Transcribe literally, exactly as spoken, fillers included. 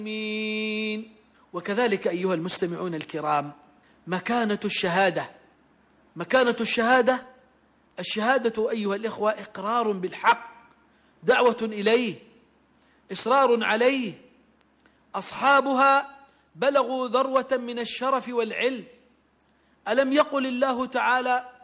وكذلك أيها المستمعون الكرام، مكانة الشهادة مكانة الشهادة الشهادة أيها الإخوة إقرار بالحق، دعوة إليه، إصرار عليه. أصحابها بلغوا ذروة من الشرف والعلم. ألم يقل الله تعالى